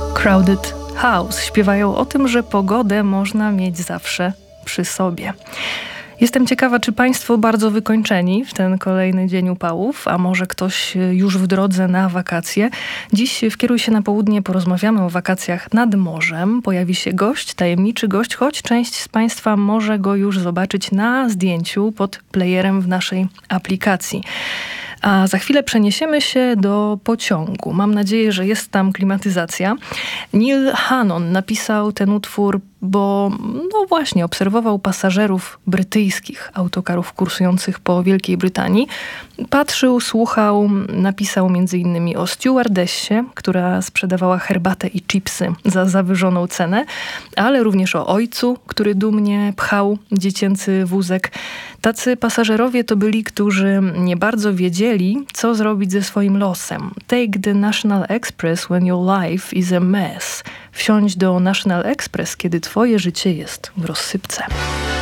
Crowded House śpiewają o tym, że pogodę można mieć zawsze przy sobie. Jestem ciekawa, czy Państwo bardzo wykończeni w ten kolejny dzień upałów, a może ktoś już w drodze na wakacje. Dziś w Kieruj się na południe porozmawiamy o wakacjach nad morzem. Pojawi się gość, tajemniczy gość, choć część z Państwa może go już zobaczyć na zdjęciu pod playerem w naszej aplikacji. A za chwilę przeniesiemy się do pociągu. Mam nadzieję, że jest tam klimatyzacja. Neil Hannon napisał ten utwór, bo no właśnie obserwował pasażerów brytyjskich autokarów kursujących po Wielkiej Brytanii. Patrzył, słuchał, napisał m.in. o stewardessie, która sprzedawała herbatę i chipsy za zawyżoną cenę, ale również o ojcu, który dumnie pchał dziecięcy wózek. Tacy pasażerowie to byli, którzy nie bardzo wiedzieli, co zrobić ze swoim losem. Take the National Express when your life is a mess. Wsiądź do National Express, kiedy twoje życie jest w rozsypce.